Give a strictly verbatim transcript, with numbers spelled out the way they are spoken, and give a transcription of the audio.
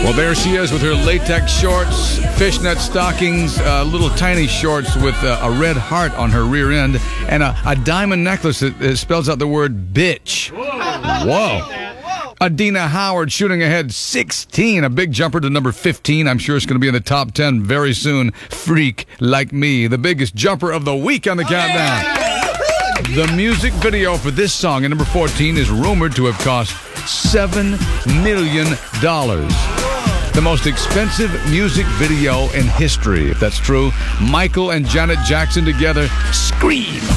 Well, there she is with her latex shorts, fishnet stockings, uh, little tiny shorts with uh, a red heart on her rear end, and a, a diamond necklace that uh, spells out the word bitch. Whoa. Adina Howard shooting ahead sixteen, a big jumper to number fifteen. I'm sure it's going to be in the top ten very soon. Freak Like Me, the biggest jumper of the week on the countdown. The music video for this song at number fourteen is rumored to have cost seven million dollars. The most expensive music video in history. If that's true, Michael and Janet Jackson together scream.